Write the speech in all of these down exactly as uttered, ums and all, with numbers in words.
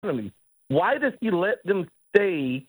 economy. Why does he let them stay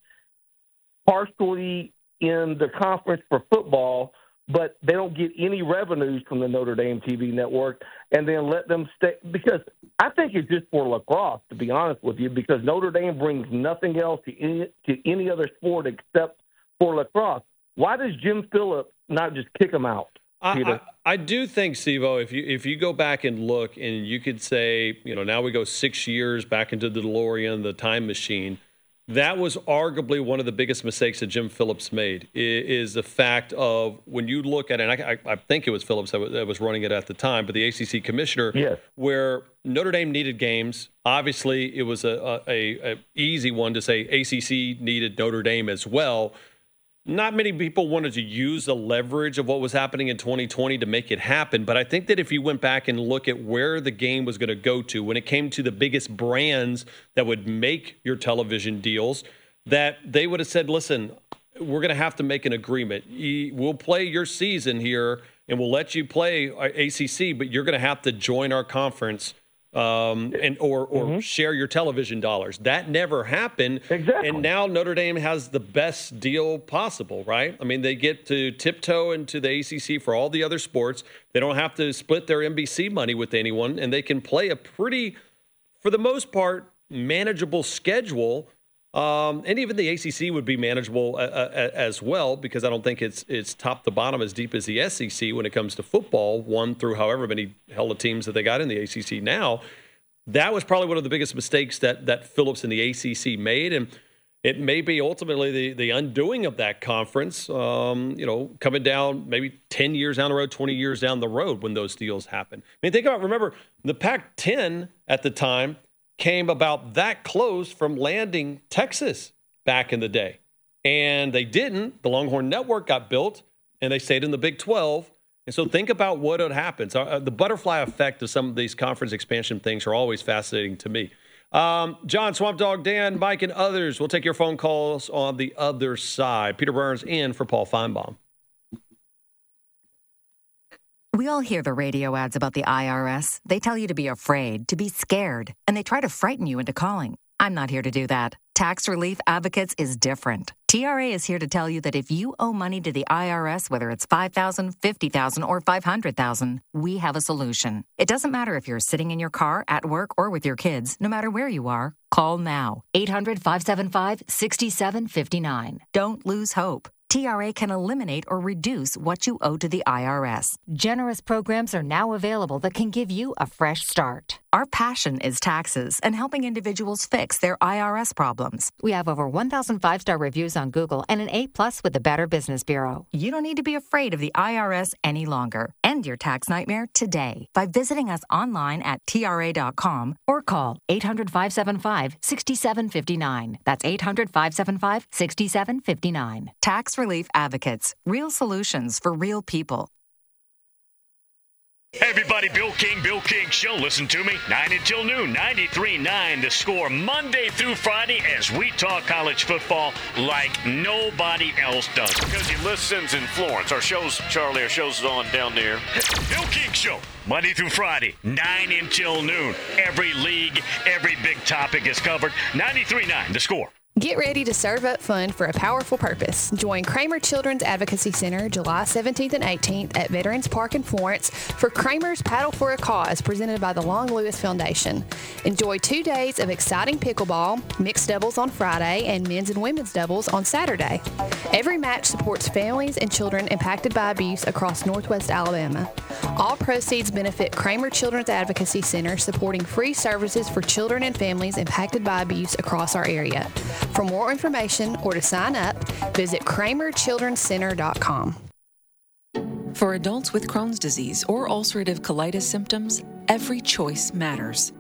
partially in the conference for football, but they don't get any revenues from the Notre Dame T V network, and then let them stay? Because I think it's just for lacrosse, to be honest with you, because Notre Dame brings nothing else to any, to any other sport except for lacrosse. Why does Jim Phillips not just kick them out? I, I, I do think, Steve-O, if you if you go back and look, and you could say, you know, now we go six years back into the DeLorean, the time machine, that was arguably one of the biggest mistakes that Jim Phillips made, is the fact of when you look at it, and I, I, I think it was Phillips that was, that was running it at the time, but the A C C commissioner, yes. where Notre Dame needed games. Obviously, it was a, a, a easy one to say A C C needed Notre Dame as well. Not many people wanted to use the leverage of what was happening in twenty twenty to make it happen. But I think that if you went back and look at where the game was going to go to when it came to the biggest brands that would make your television deals, that they would have said, listen, we're going to have to make an agreement. We'll play your season here and we'll let you play A C C, but you're going to have to join our conference um, and or, or mm-hmm. share your television dollars. That never happened. Exactly. And now Notre Dame has the best deal possible, right? I mean, they get to tiptoe into the A C C for all the other sports. They don't have to split their N B C money with anyone, and they can play a pretty, for the most part, manageable schedule. Um, and even the A C C would be manageable a, a, as well, because I don't think it's it's top to bottom as deep as the S E C when it comes to football, one through however many hell of teams that they got in the A C C now. That was probably one of the biggest mistakes that that Phillips and the A C C made, and it may be ultimately the, the undoing of that conference, um, you know, coming down maybe ten years down the road, twenty years down the road when those deals happen. I mean, think about, remember, the Pac ten at the time came about that close from landing Texas back in the day. And they didn't. The Longhorn Network got built, and they stayed in the Big twelve. And so think about what had happened. So, uh, the butterfly effect of some of these conference expansion things are always fascinating to me. Um, John, Swamp Dog, Dan, Mike, and others, we'll take your phone calls on the other side. Peter Burns in for Paul Feinbaum. We all hear the radio ads about the I R S. They tell you to be afraid, to be scared, and they try to frighten you into calling. I'm not here to do that. Tax Relief Advocates is different. T R A is here to tell you that if you owe money to the I R S, whether it's five thousand dollars, fifty thousand dollars, or five hundred thousand dollars, we have a solution. It doesn't matter if you're sitting in your car, at work, or with your kids. No matter where you are, call now. eight hundred, five seven five, six seven five nine. Don't lose hope. T R A can eliminate or reduce what you owe to the I R S. Generous programs are now available that can give you a fresh start. Our passion is taxes and helping individuals fix their I R S problems. We have over one thousand five-star reviews on Google and an A plus with the Better Business Bureau. You don't need to be afraid of the I R S any longer. End your tax nightmare today by visiting us online at T R A dot com or call eight hundred, five seven five, six seven five nine. That's eight hundred, five seven five, six seven five nine. Tax Relief Advocates. Real solutions for real people. Hey everybody, Bill King, Bill King Show. Listen to me, nine until noon, ninety-three point nine The Score, Monday through Friday, as we talk college football like nobody else does. Because he listens in Florence. Our show's, Charlie, our show's on down there. Bill King Show, Monday through Friday, nine until noon. Every league, every big topic is covered. ninety-three point nine The Score. Get ready to serve up fun for a powerful purpose. Join Kramer Children's Advocacy Center July seventeenth and eighteenth at Veterans Park in Florence for Kramer's Paddle for a Cause, presented by the Long Lewis Foundation. Enjoy two days of exciting pickleball, mixed doubles on Friday, and men's and women's doubles on Saturday. Every match supports families and children impacted by abuse across Northwest Alabama. All proceeds benefit Kramer Children's Advocacy Center, supporting free services for children and families impacted by abuse across our area. For more information or to sign up, visit kramer children's center dot com. For adults with Crohn's disease or ulcerative colitis symptoms, every choice matters.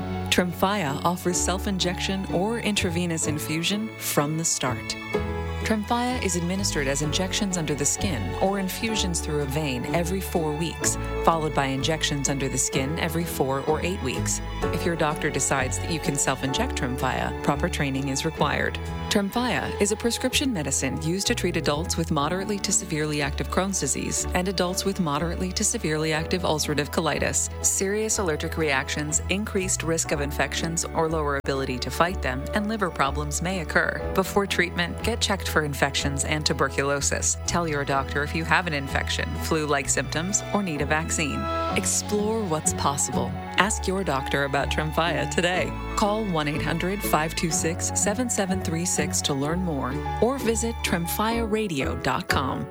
Tremfya offers self-injection or intravenous infusion from the start. Tremfya is administered as injections under the skin or infusions through a vein every four weeks, followed by injections under the skin every four or eight weeks. If your doctor decides that you can self-inject Tremfya, proper training is required. Tremfya is a prescription medicine used to treat adults with moderately to severely active Crohn's disease and adults with moderately to severely active ulcerative colitis. Serious allergic reactions, increased risk of infections or lower ability to fight them, and liver problems may occur. Before treatment, get checked for infections and tuberculosis. Tell your doctor if you have an infection, flu-like symptoms, or need a vaccine. Explore what's possible. Ask your doctor about Tremfya today. Call one eight hundred five two six seven seven three six to learn more or visit tremfya radio dot com.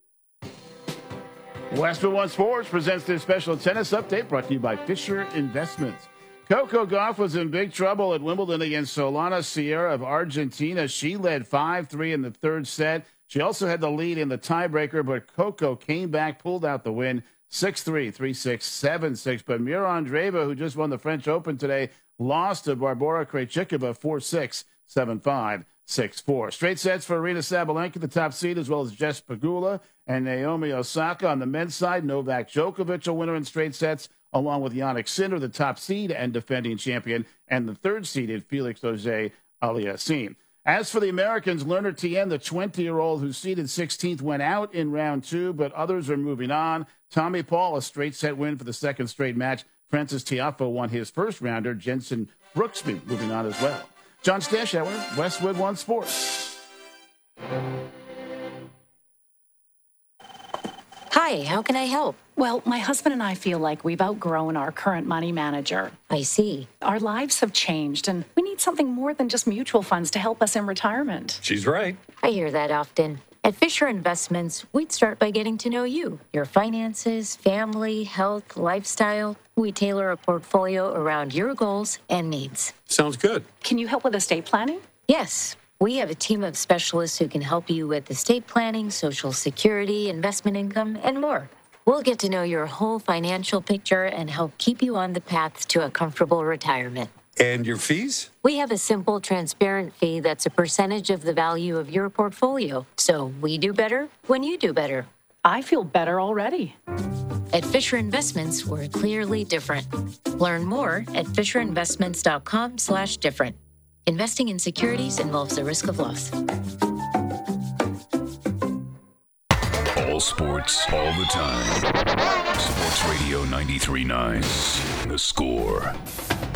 Westwood One Sports presents their special tennis update brought to you by Fisher Investments. Coco Gauff was in big trouble at Wimbledon against Solana Sierra of Argentina. She led five three in the third set. She also had the lead in the tiebreaker, but Coco came back, pulled out the win, six three, three six, seven six. But Mira Andreeva, who just won the French Open today, lost to Barbora Krejcikova four six, seven five, six four. Straight sets for Arina Sabalenka, the top seed, as well as Jess Pegula and Naomi Osaka. On the men's side, Novak Djokovic, a winner in straight sets, along with Jannik Sinner, the top seed and defending champion, and the third-seeded Felix Auger-Aliassime. As for the Americans, Lerner Tien, the twenty-year-old who's seeded sixteenth, went out in round two, but others are moving on. Tommy Paul, a straight set win for the second straight match. Francis Tiafoe won his first rounder. Jensen Brooksby moving on as well. John Stashauer, Westwood One Sports. Hi, how can I help? Well, my husband and I feel like we've outgrown our current money manager. I see. Our lives have changed, and we need something more than just mutual funds to help us in retirement. She's right. I hear that often. At Fisher Investments, we'd start by getting to know you, your finances, family, health, lifestyle. We tailor a portfolio around your goals and needs. Sounds good. Can you help with estate planning? Yes. We have a team of specialists who can help you with estate planning, Social Security, investment income, and more. We'll get to know your whole financial picture and help keep you on the path to a comfortable retirement. And your fees? We have a simple, transparent fee that's a percentage of the value of your portfolio. So we do better when you do better. I feel better already. At Fisher Investments, we're clearly different. Learn more at fisherinvestments.com slash different. Investing in securities involves the risk of loss. All sports, all the time. Sports Radio ninety-three point nine. The Score.